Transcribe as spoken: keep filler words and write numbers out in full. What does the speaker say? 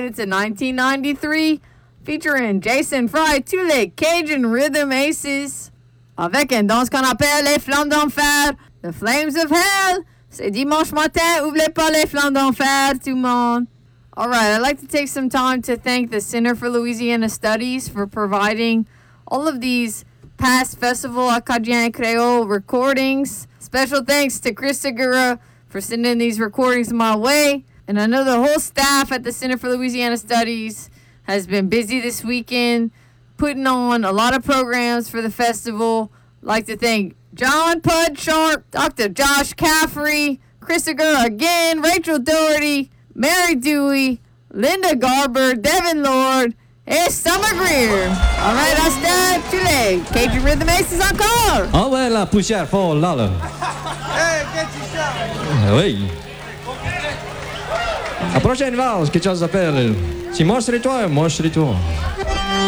dedicated to nineteen ninety-three, featuring Jason Fry, tous les Cajun Rhythm Aces, avec une danse qu'on appelle les Flammes d'Enfer, The Flames of Hell. C'est dimanche matin, oubliez pas les Flammes d'Enfer, tout le monde. All right, I'd like to take some time to thank the Center for Louisiana Studies for providing all of these past Festival Acadien Creole recordings. Special thanks to Chris Segura for sending these recordings my way. And I know the whole staff at the Center for Louisiana Studies has been busy this weekend, putting on a lot of programs for the festival. I'd like to thank John Pud Sharp, Doctor Josh Caffrey, Chris Segura again, Rachel Doherty, Mary Dewey, Linda Garber, Devin Lord, et Summer Greer. All right, hasta tous les Cajun Rhythm Aces encore. Envoie la poussière fort là, là. Hey, get your shot. Oui. La prochaine valse, quelque chose s'appelle Si moi serais toi, moi serais toi.